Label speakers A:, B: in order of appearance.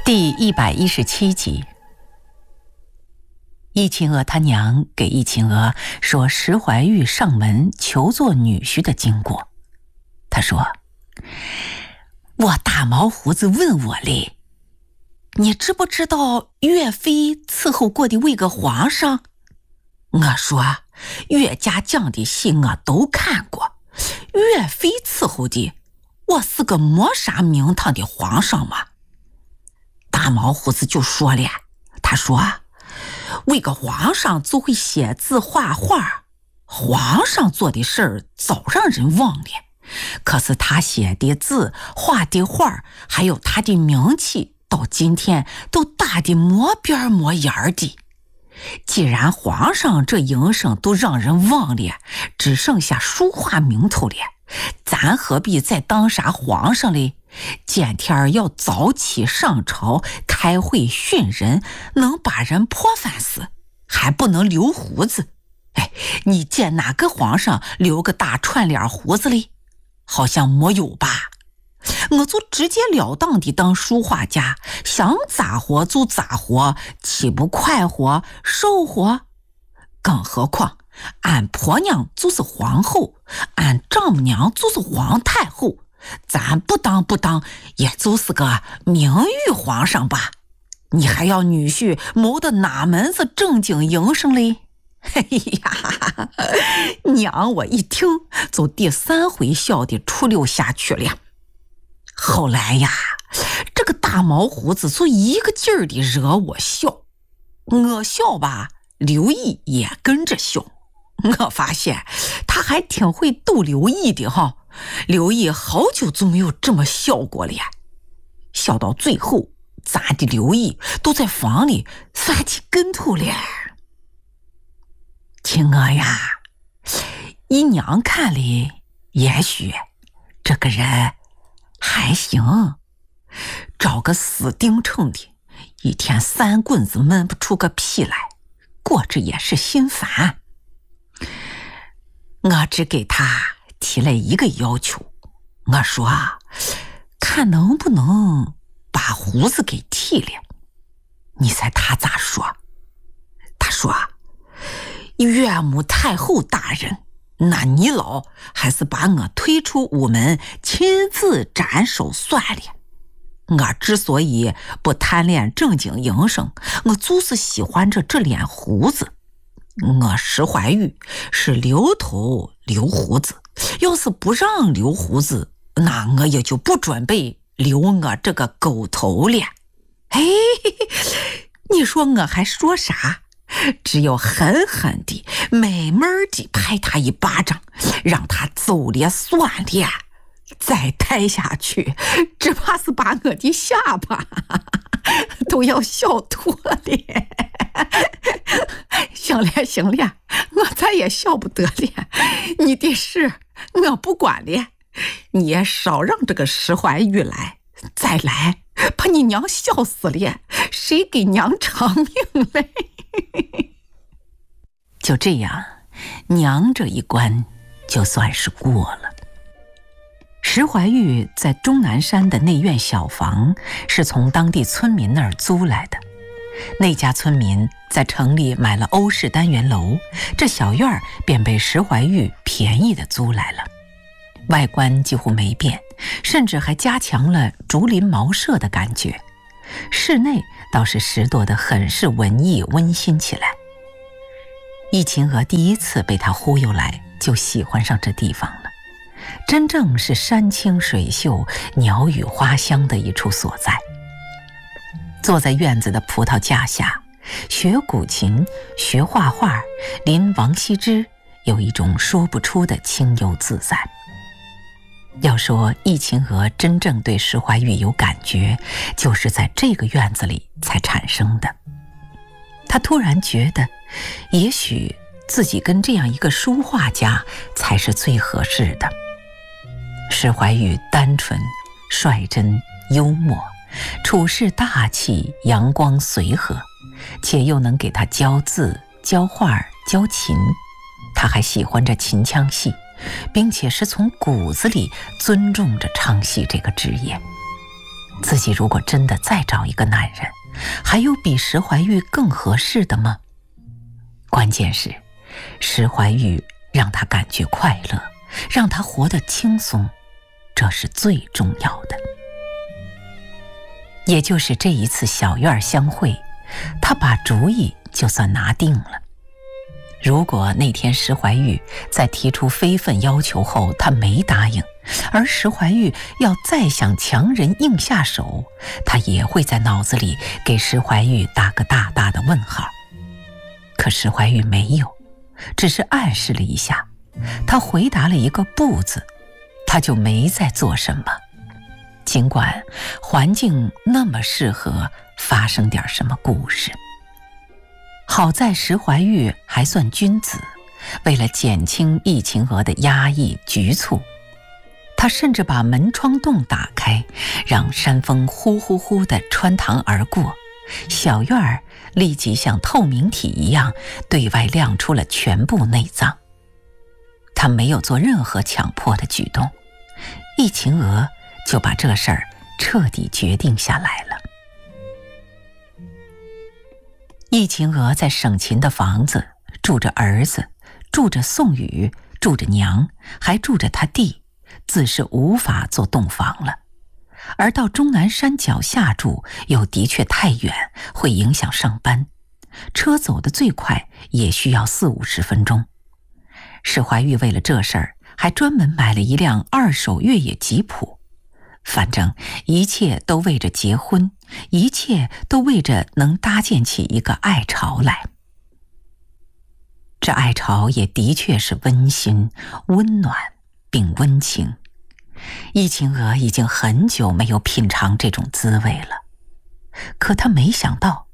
A: 第117集，易秦娥她娘给易秦娥说石怀玉上门求做女婿的经过。她说：“我大毛胡子问我嘞，你知不知道岳飞伺候过的位个皇上？”我说岳家将的戏我都看过，岳飞伺候的我是个没啥名堂的皇上嘛。大毛胡子就说了，他说为个皇上就会写字画画，皇上做的事儿早让人忘了，可是他写的字画的画还有他的名气到今天都大的没边没眼的。既然皇上这营生都让人忘了，只剩下书画名头了，咱何必再当啥皇上嘞？见天要早起上朝开会训人，能把人泼饭死，还不能留胡子。哎，你见哪个皇上留个大串脸胡子嘞？好像没有吧。我就直截了当的当书画家，想咋活就咋活，岂不快活瘦活？更何况俺婆娘就是皇后，俺丈母娘就是皇太后，咱不当也就是个名誉皇上吧。你还要女婿谋的哪门子正经营生嘞？哎呀，娘我一听就第3回笑的出溜下去了。后来呀，这个大毛胡子就一个劲儿的惹我笑，我笑吧，刘毅也跟着笑。我发现他还挺会逗刘毅的哈，刘毅好久就没有这么笑过了呀。笑到最后，咱的刘毅都在房里翻起跟头了。青娥呀，姨娘看里也许这个人还行，找个死盯称的，一天3棍子闷不出个屁来，过着也是心烦。我只给他提了一个要求，我说看能不能把胡子给剃了。你猜他咋说？他说岳母太后大人，那你老还是把我推出屋门亲自斩首算了。我之所以不贪恋正经营生，我就是喜欢着这脸胡子。我石怀玉是留头留胡子，要是不让留胡子，那我也就不准备留我这个狗头了。哎，你说我还说啥？只有狠狠地美美地拍他一巴掌，让他走了算了，再拍下去只怕是把我的下巴都要笑脱了。行了，我再也笑不得了，你的事我不管了，你也少让这个石怀玉来，再来把你娘笑死了，谁给娘偿命嘞？就这样，娘这一关就算是过了。石怀玉在终南山的那院小房是从当地村民那儿租来的，那家村民在城里买了欧式单元楼，这小院儿便被石怀玉便宜的租来了。外观几乎没变，甚至还加强了竹林茅舍的感觉，室内倒是拾掇得很是文艺温馨起来。易秦娥第一次被他忽悠来，就喜欢上这地方了，真正是山清水秀、鸟语花香的一处所在。坐在院子的葡萄架下，学古琴，学画画，临王羲之，有一种说不出的清幽自在。要说易秦娥真正对石怀玉有感觉，就是在这个院子里才产生的。她突然觉得，也许自己跟这样一个书画家才是最合适的。石怀玉单纯、率真、幽默，处事大气、阳光随和，且又能给他教字、教画、教琴。他还喜欢着秦腔戏，并且是从骨子里尊重着唱戏这个职业。 自己如果真的再找一个男人，还有比石怀玉更合适的吗？关键是，石怀玉让他感觉快乐，让他活得轻松，这是最重要的。也就是这一次小院相会，他把主意就算拿定了。如果那天石怀玉在提出非分要求后他没答应，而石怀玉要再想强人硬下手，他也会在脑子里给石怀玉打个大大的问号。可石怀玉没有，只是暗示了一下，他回答了一个不字，他就没再做什么。尽管环境那么适合发生点什么故事。好在石怀玉还算君子，为了减轻易秦娥的压抑局促，他甚至把门窗洞打开，让山风呼呼呼地穿堂而过，小院儿立即像透明体一样对外亮出了全部内脏。他没有做任何强迫的举动，易秦娥就把这事儿彻底决定下来了。易秦娥在省勤的房子住着儿子，住着宋宇，住着娘，还住着他弟，自是无法做洞房了。而到终南山脚下住又的确太远，会影响上班，车走得最快也需要40-50分钟。石怀玉为了这事儿还专门买了一辆2手越野吉普。反正一切都为着结婚，一切都为着能搭建起一个爱巢来。这爱巢也的确是温馨、温暖并温情。易秦娥已经很久没有品尝这种滋味了，可她没想到，